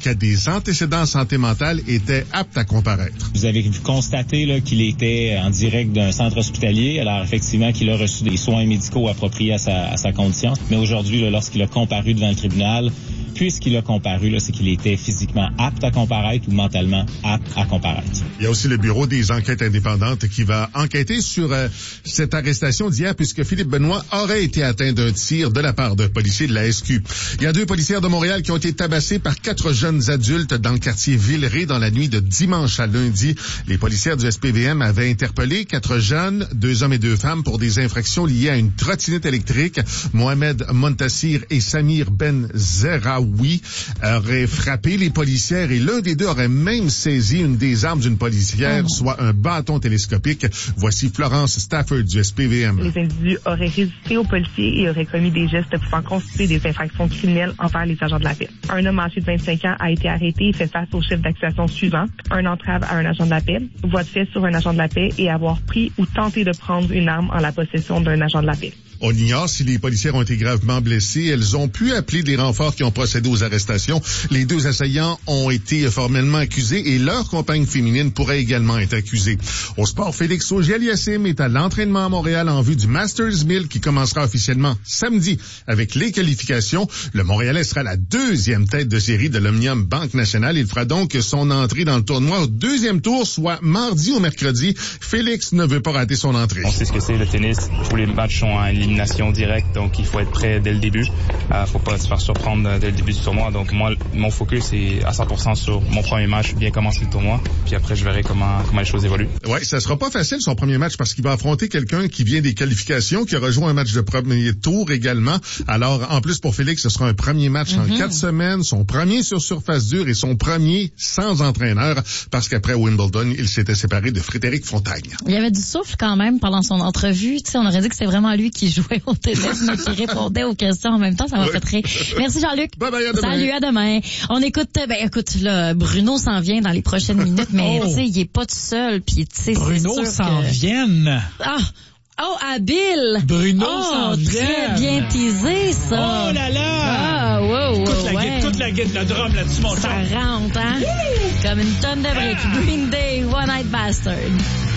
qui a des antécédents en santé mentale était apte à comparaître. Vous avez constaté là, qu'il était en direct d'un centre hospitalier, alors effectivement qu'il a reçu des soins médicaux appropriés à sa condition. Mais aujourd'hui, là, lorsqu'il a comparu devant le tribunal, puisqu'il a comparu, là, c'est qu'il était physiquement apte à comparaître ou mentalement apte à comparaître. Il y a aussi le Bureau des enquêtes indépendantes qui va enquêter sur cette arrestation d'hier, puisque Philippe Benoît aurait été atteint d'un tir de la part d'un policier de la SQ. Il y a 2 policières de Montréal qui ont été tabassées par 4 jeunes adultes dans le quartier Villeray dans la nuit de dimanche à lundi. Les policières du SPVM avaient interpellé 4 jeunes, 2 hommes et 2 femmes, pour des infractions liées à une trottinette électrique. Mohamed Montassir et Samir Ben Zeraoui auraient frappé les policières et l'un des 2 aurait même saisi une des armes d'une policière, soit un bâton télescopique. Voici Florence Stafford du SPVM. Les individus auraient résisté aux policiers et auraient commis des gestes pouvant constituer des infractions criminelles envers les agents de la paix. Un homme âgé de 25 ans a été arrêté et fait face au chef d'accusation suivant: un entrave à un agent de la paix, voie de fait sur un agent de la paix et avoir pris ou tenté de prendre une arme en la possession d'un agent de la paix. On ignore si les policières ont été gravement blessées. Elles ont pu appeler des renforts qui ont procédé aux arrestations. Les 2 assaillants ont été formellement accusés et leur compagne féminine pourrait également être accusée. Au sport, Félix Auger-Aliassime est à l'entraînement à Montréal en vue du Masters 1000 qui commencera officiellement samedi avec les qualifications. Le Montréalais sera la 2e tête de série de l'Omnium Banque Nationale. Il fera donc son entrée dans le tournoi au 2e tour, soit mardi ou mercredi. Félix ne veut pas rater son entrée. On sait ce que c'est le tennis. Tous les matchs sont à élimination directe, donc il faut être prêt dès le début. Faut pas se faire surprendre dès le début du tournoi. Donc moi, mon focus est à 100% sur mon premier match, bien commencer le tournoi. Puis après, je verrai comment les choses évoluent. Ouais, ça sera pas facile son premier match parce qu'il va affronter quelqu'un qui vient des qualifications, qui aura joué un match de premier tour également. Alors, en plus pour Félix, ce sera un premier match en 4 semaines, son premier sur surface dure et son premier sans entraîneur, parce qu'après Wimbledon, il s'était séparé de Frédéric Fontagne. Il y avait du souffle quand même pendant son entrevue. Tu sais, on aurait dit que c'était vraiment lui qui jouait au tennis, mais qui répondait aux questions en même temps. Ça m'a fait rire. Merci Jean-Luc. Bye bye, à demain. Salut, à demain. On écoute, écoute, là, Bruno s'en vient dans les prochaines minutes, mais tu sais, il est pas tout seul. Puis tu sais, Bruno s'en vient. Oh, habile! Bruno s'en vient! Très bien teasé, ça! Oh là là! Ah, wow, toute la guide, le drum là-dessus, mon ça chum. rentre, hein? Comme une tonne de briques. Green Day, One Night Bastard.